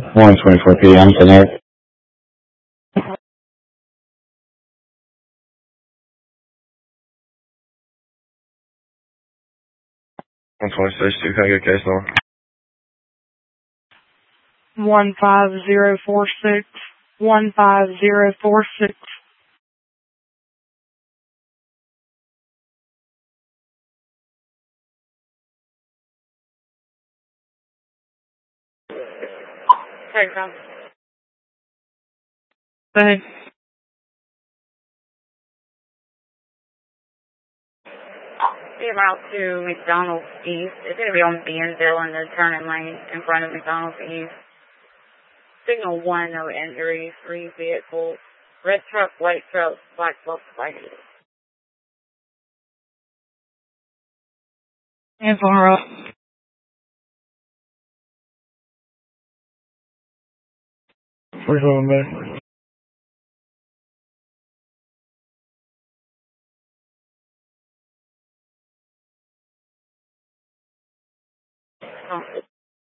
1:24 p.m. tonight. 126, can I get case number? 15046. 15046. Take them. Thanks. Be about to McDonald's East. It's going to be on Beansville in the turning lane in front of McDonald's East. Signal 1, no injuries, 3 vehicles. Red truck, white truck, black box, white. Hands on her up. Where's going, man? Oh.